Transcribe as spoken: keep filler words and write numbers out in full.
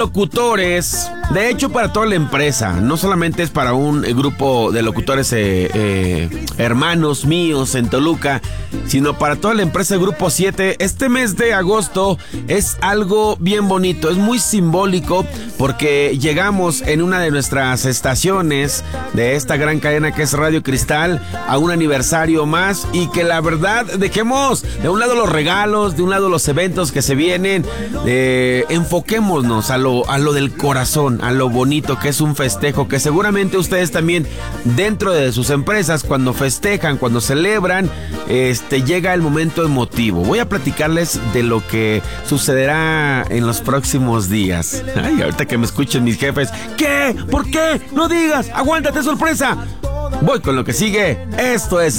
locutores, de hecho para toda la empresa, no solamente es para un eh, grupo de locutores eh, eh, hermanos míos en Toluca, sino para toda la empresa de Grupo siete. Este mes de agosto es algo bien bonito, es muy simbólico porque llegamos en una de nuestras estaciones de esta gran cadena que es Radio Cristal a un aniversario más, y que la verdad dejemos de un lado los regalos, de un lado los eventos que se vienen, eh, enfoquémonos a lo, a lo del corazón, a lo bonito que es un festejo, que seguramente ustedes también dentro de sus empresas cuando festejan, cuando celebran, este, llega el momento emotivo. Voy a platicarles de lo que sucederá en los próximos días. Ay, ahorita que me escuchen mis jefes, ¿qué? ¿Por qué? No digas, aguántate, sorpresa. Voy con lo que sigue. Esto es